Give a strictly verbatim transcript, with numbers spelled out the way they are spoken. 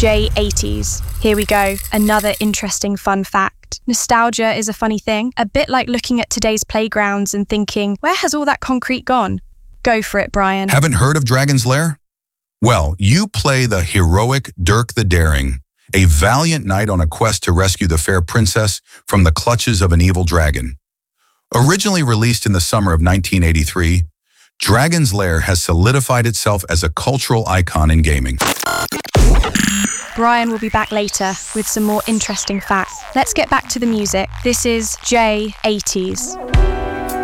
J eighties. Here we go, another interesting fun fact. Nostalgia is a funny thing, a bit like looking at today's playgrounds and thinking, where has all that concrete gone? Go for it, Brian. Haven't heard of Dragon's Lair? Well, you play the heroic Dirk the Daring, a valiant knight on a quest to rescue the fair princess from the clutches of an evil dragon. Originally released in the summer of nineteen eighty-three, Dragon's Lair has solidified itself as a cultural icon in gaming. Brian will be back later with some more interesting facts. Let's get back to the music. This is J eighties.